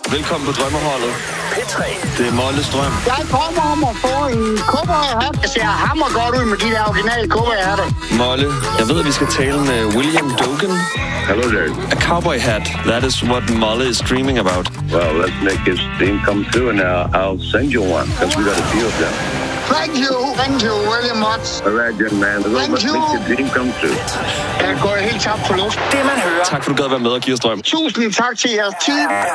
Velkommen på Drømmeholdet. P3. Det er Molles drøm. Jeg kommer om at få en cowboyhat. Det ser hammer godt ud med de der originale cowboyhatter. Molle, jeg ved, at vi skal tale med William Dogen. Hello there. A cowboy hat. That is what Molle is dreaming about. Well, let's make his dream come true, and I'll send you one, because we got a few of them. Thank you very much. All right, young man. Let's make your dream come true. Jeg går helt tabt på luft. Det man hører. Tak for, du gad være med og give os drøm. Tusind tak til jeres team.